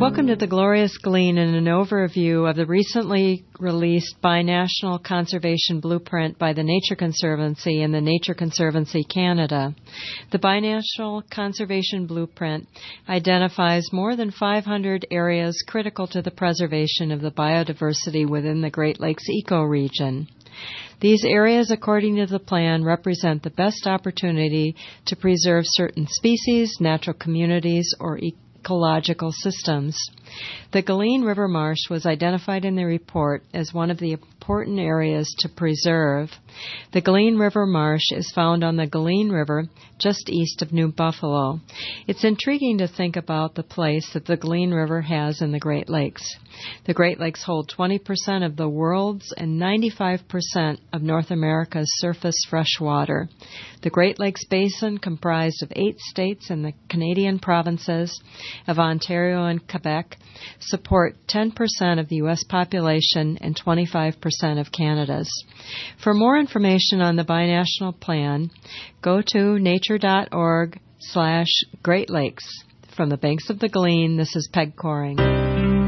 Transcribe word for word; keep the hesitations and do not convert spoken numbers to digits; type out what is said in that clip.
Welcome to the Glorious Glean and an overview of the recently released Binational Conservation Blueprint by the Nature Conservancy and the Nature Conservancy Canada. The Binational Conservation Blueprint identifies more than five hundred areas critical to the preservation of the biodiversity within the Great Lakes ecoregion. These areas, according to the plan, represent the best opportunity to preserve certain species, natural communities, or ecological systems. The Galene River Marsh was identified in the report as one of the important areas to preserve. The Galene River Marsh is found on the Galene River just east of New Buffalo. It's intriguing to think about the place that the Galene River has in the Great Lakes. The Great Lakes hold twenty percent of the world's and ninety-five percent of North America's surface fresh water. The Great Lakes Basin, comprised of eight states and the Canadian provinces of Ontario and Quebec, support ten percent of the U S population and twenty-five percent of Canada's. For more information on the binational plan, go to nature.org slash Great Lakes. From the banks of the Galene, this is Peg Coring.